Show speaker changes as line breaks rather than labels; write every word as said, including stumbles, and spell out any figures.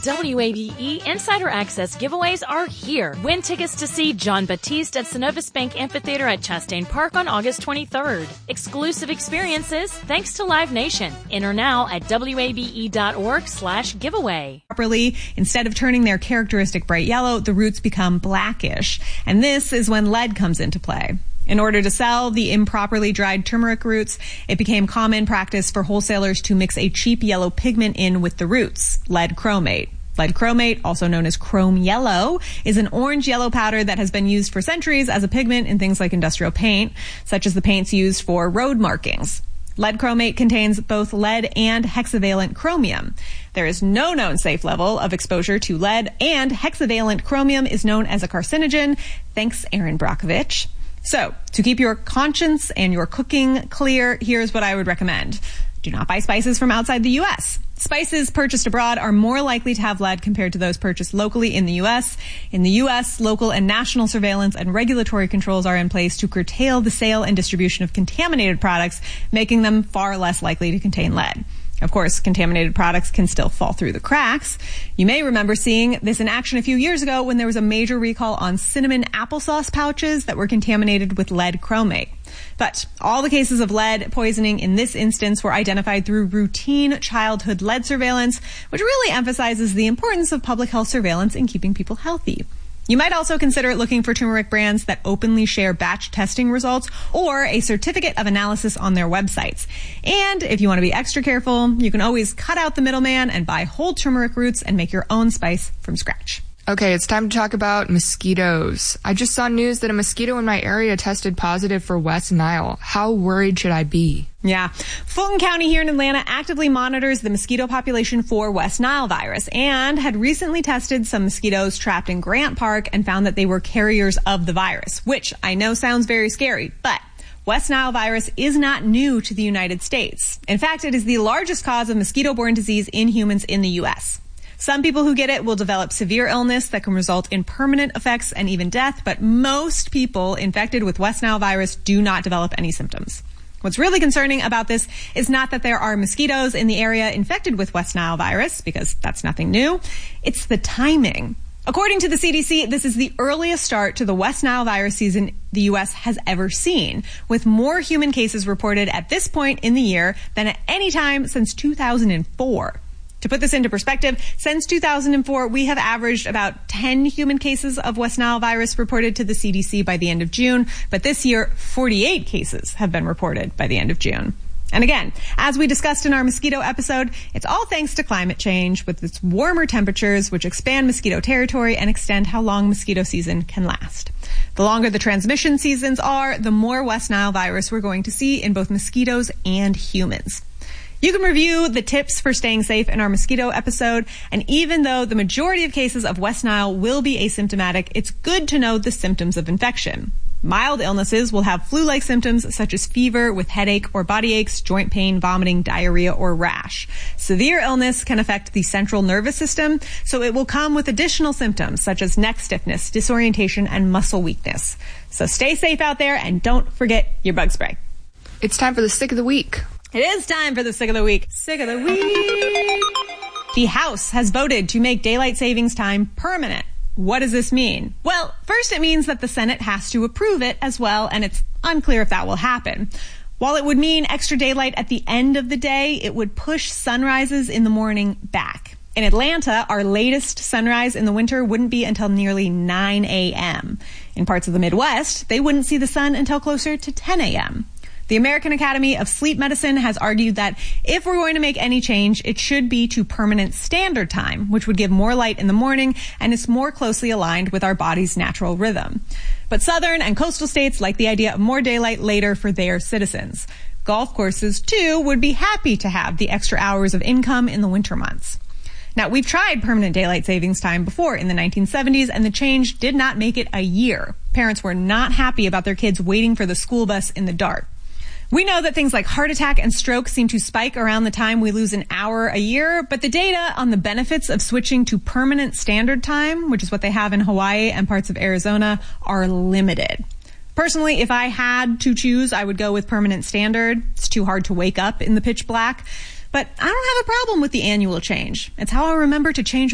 W A B E Insider Access giveaways are here. Win tickets to see John Batiste at Synovus Bank Amphitheater at Chastain Park on August twenty-third. Exclusive experiences thanks to Live Nation. Enter now at W A B E dot org slash giveaway.
Properly, instead of turning their characteristic bright yellow, the roots become blackish. And this is when lead comes into play. In order to sell the improperly dried turmeric roots, it became common practice for wholesalers to mix a cheap yellow pigment in with the roots, lead chromate. Lead chromate, also known as chrome yellow, is an orange-yellow powder that has been used for centuries as a pigment in things like industrial paint, such as the paints used for road markings. Lead chromate contains both lead and hexavalent chromium. There is no known safe level of exposure to lead, and hexavalent chromium is known as a carcinogen. Thanks, Erin Brockovich. So, to keep your conscience and your cooking clear, here's what I would recommend. Do not buy spices from outside the U S. Spices purchased abroad are more likely to have lead compared to those purchased locally in the U S. In the U S, local and national surveillance and regulatory controls are in place to curtail the sale and distribution of contaminated products, making them far less likely to contain lead. Of course, contaminated products can still fall through the cracks. You may remember seeing this in action a few years ago when there was a major recall on cinnamon applesauce pouches that were contaminated with lead chromate. But all the cases of lead poisoning in this instance were identified through routine childhood lead surveillance, which really emphasizes the importance of public health surveillance in keeping people healthy. You might also consider looking for turmeric brands that openly share batch testing results or a certificate of analysis on their websites. And if you want to be extra careful, you can always cut out the middleman and buy whole turmeric roots and make your own spice from scratch.
Okay, it's time to talk about mosquitoes. I just saw news that a mosquito in my area tested positive for West Nile. How worried should I be?
Yeah. Fulton County here in Atlanta actively monitors the mosquito population for West Nile virus and had recently tested some mosquitoes trapped in Grant Park and found that they were carriers of the virus, which I know sounds very scary, but West Nile virus is not new to the United States. In fact, it is the largest cause of mosquito-borne disease in humans in the U S. Some people who get it will develop severe illness that can result in permanent effects and even death, but most people infected with West Nile virus do not develop any symptoms. What's really concerning about this is not that there are mosquitoes in the area infected with West Nile virus, because that's nothing new. It's the timing. According to the C D C, this is the earliest start to the West Nile virus season the U S has ever seen, with more human cases reported at this point in the year than at any time since two thousand four. To put this into perspective, since two thousand four, we have averaged about ten human cases of West Nile virus reported to the C D C by the end of June, but this year, forty-eight cases have been reported by the end of June. And again, as we discussed in our mosquito episode, it's all thanks to climate change with its warmer temperatures, which expand mosquito territory and extend how long mosquito season can last. The longer the transmission seasons are, the more West Nile virus we're going to see in both mosquitoes and humans. You can review the tips for staying safe in our mosquito episode, and even though the majority of cases of West Nile will be asymptomatic, it's good to know the symptoms of infection. Mild illnesses will have flu-like symptoms such as fever with headache or body aches, joint pain, vomiting, diarrhea, or rash. Severe illness can affect the central nervous system, so it will come with additional symptoms such as neck stiffness, disorientation, and muscle weakness. So stay safe out there and don't forget your bug spray.
It's time for the Sick of the Week.
It is time for the Sick of the Week. Sick of the Week. The House has voted to make daylight savings time permanent. What does this mean? Well, first it means that the Senate has to approve it as well, and it's unclear if that will happen. While it would mean extra daylight at the end of the day, it would push sunrises in the morning back. In Atlanta, our latest sunrise in the winter wouldn't be until nearly nine a.m. In parts of the Midwest, they wouldn't see the sun until closer to ten a.m. The American Academy of Sleep Medicine has argued that if we're going to make any change, it should be to permanent standard time, which would give more light in the morning and is more closely aligned with our body's natural rhythm. But southern and coastal states like the idea of more daylight later for their citizens. Golf courses, too, would be happy to have the extra hours of income in the winter months. Now, we've tried permanent daylight savings time before in the nineteen seventies, and the change did not make it a year. Parents were not happy about their kids waiting for the school bus in the dark. We know that things like heart attack and stroke seem to spike around the time we lose an hour a year, but the data on the benefits of switching to permanent standard time, which is what they have in Hawaii and parts of Arizona, are limited. Personally, if I had to choose, I would go with permanent standard. It's too hard to wake up in the pitch black. But I don't have a problem with the annual change. It's how I remember to change